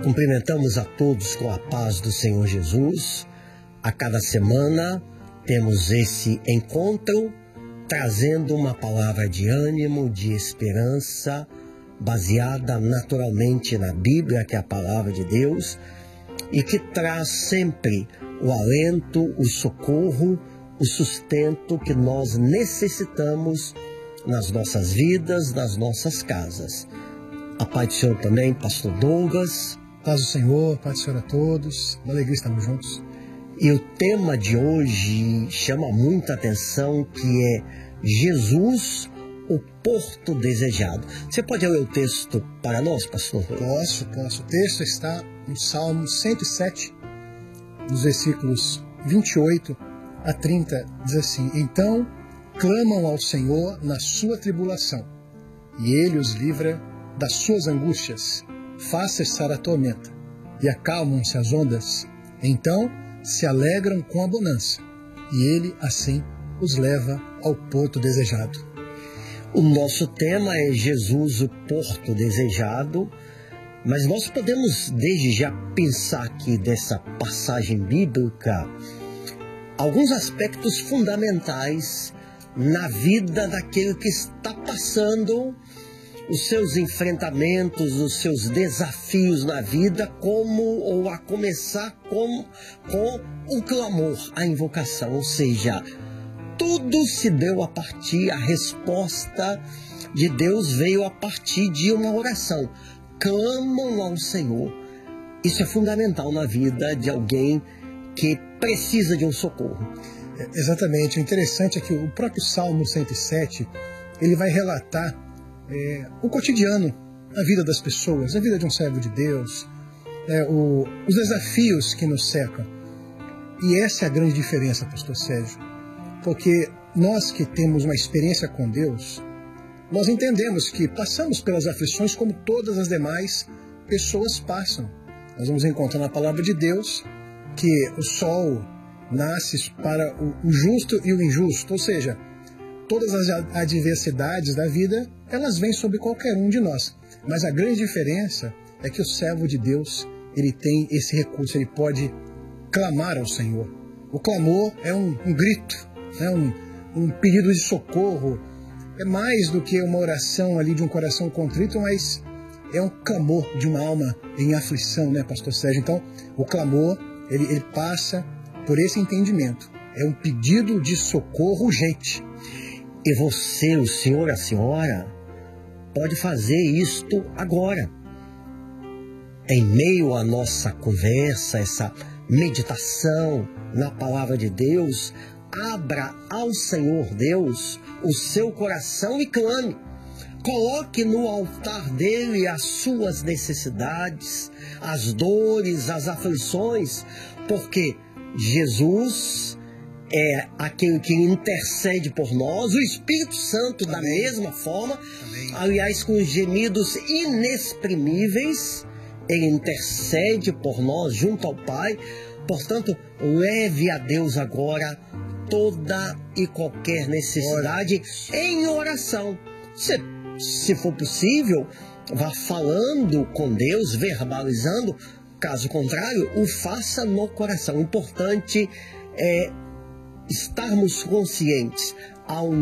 Cumprimentamos a todos com a paz do Senhor Jesus. A cada semana temos esse encontro trazendo uma palavra de ânimo, de esperança, baseada naturalmente na Bíblia, que é a palavra de Deus, e que traz sempre o alento, o socorro, o sustento que nós necessitamos nas nossas vidas, nas nossas casas. A paz do Senhor também, Pastor Douglas. Paz do Senhor, paz do Senhor a todos. Uma alegria estarmos juntos. E o tema de hoje chama muita atenção, que é Jesus, o porto desejado. Você pode ler o texto para nós, pastor? Posso. O texto está no Salmo 107, nos versículos 28 a 30, diz assim: Então clamam ao Senhor na sua tribulação, e Ele os livra das suas angústias. Faz cessar a tormenta, e acalmam-se as ondas. Então se alegram com a bonança, e Ele, assim, os leva ao porto desejado. O nosso tema é Jesus, o porto desejado, mas nós podemos desde já pensar aqui dessa passagem bíblica alguns aspectos fundamentais na vida daquele que está passando os seus enfrentamentos, os seus desafios na vida, a começar com o clamor, a invocação, ou seja, tudo se deu a resposta de Deus veio a partir de uma oração. Clamam ao Senhor. Isso é fundamental na vida de alguém que precisa de um socorro. Exatamente. O interessante é que o próprio Salmo 107, ele vai relatar o cotidiano, a vida das pessoas, a vida de um servo de Deus, os desafios que nos cercam. E essa é a grande diferença, pastor Sérgio, porque nós que temos uma experiência com Deus, nós entendemos que passamos pelas aflições como todas as demais pessoas passam. Nós vamos encontrar na palavra de Deus que o sol nasce para o justo e o injusto, ou seja, todas as adversidades da vida, elas vêm sobre qualquer um de nós. Mas a grande diferença é que o servo de Deus, ele tem esse recurso, ele pode clamar ao Senhor. O clamor é um grito, é um pedido de socorro. É mais do que uma oração ali de um coração contrito, mas é um clamor de uma alma em aflição, né, pastor Sérgio? Então, o clamor, ele passa por esse entendimento. É um pedido de socorro urgente. E você, o senhor, a senhora, pode fazer isto agora. Em meio à nossa conversa, essa meditação na palavra de Deus, abra ao Senhor Deus o seu coração e clame. Coloque no altar dele as suas necessidades, as dores, as aflições, porque Jesus é aquele que intercede por nós, o Espírito Santo da mesma forma. Amém. Aliás, com gemidos inexprimíveis, ele intercede por nós junto ao Pai. Portanto, leve a Deus agora toda e qualquer necessidade em oração. Se for possível, vá falando com Deus, verbalizando. Caso contrário, o faça no coração. O importante é estarmos conscientes ao